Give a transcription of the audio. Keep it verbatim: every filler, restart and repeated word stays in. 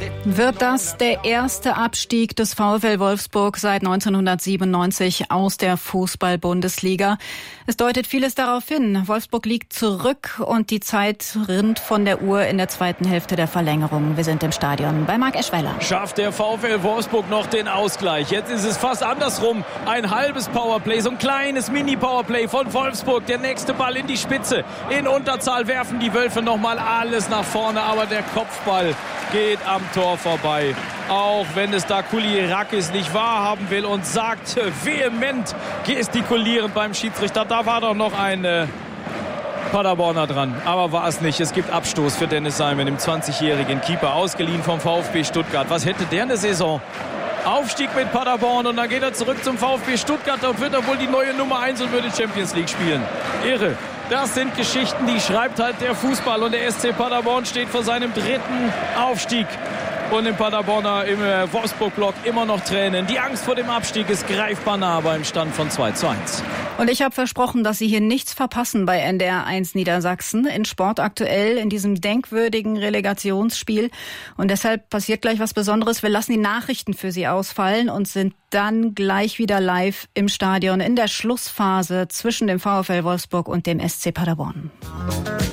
Wird das der erste Abstieg des VfL Wolfsburg seit neunzehnhundertsiebenundneunzig aus der Fußball-Bundesliga? Es deutet vieles darauf hin. Wolfsburg liegt zurück und die Zeit rinnt von der Uhr in der zweiten Hälfte der Verlängerung. Wir sind im Stadion bei Marc Eschweiler. Schafft der VfL Wolfsburg noch den Ausgleich? Jetzt ist es fast andersrum. Ein halbes Powerplay, so ein kleines Mini-Powerplay von Wolfsburg. Der nächste Ball in die Spitze. In Unterzahl werfen die Wölfe nochmal alles nach vorne, aber der Kopfball geht am Tor vorbei. Auch wenn es da Kulierakis nicht wahrhaben will und sagt vehement gestikulierend beim Schiedsrichter, da war doch noch ein äh, Paderborner dran. Aber war es nicht. Es gibt Abstoß für Dennis Simon, dem zwanzigjährigen Keeper, ausgeliehen vom VfB Stuttgart. Was hätte der eine Saison? Aufstieg mit Paderborn und dann geht er zurück zum VfB Stuttgart. Dort wird er wohl die neue Nummer eins und würde Champions League spielen. Irre. Das sind Geschichten, die schreibt halt der Fußball. Und der S C Paderborn steht vor seinem dritten Aufstieg. Und im Paderborner, im Wolfsburg-Block immer noch Tränen. Die Angst vor dem Abstieg ist greifbar nah beim Stand von zwei zu eins. Und ich habe versprochen, dass Sie hier nichts verpassen bei N D R eins Niedersachsen in Sport aktuell in diesem denkwürdigen Relegationsspiel. Und deshalb passiert gleich was Besonderes. Wir lassen die Nachrichten für Sie ausfallen und sind dann gleich wieder live im Stadion in der Schlussphase zwischen dem VfL Wolfsburg und dem S C Paderborn.